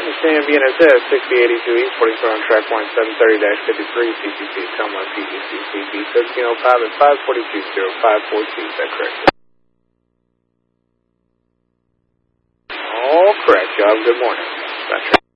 Understand BNSF 6082 East, 44 on track 1730-53, CCC, Toma, CGCCB, 1305 at 542-0542, is that correct? All correct, job, good morning. That's right.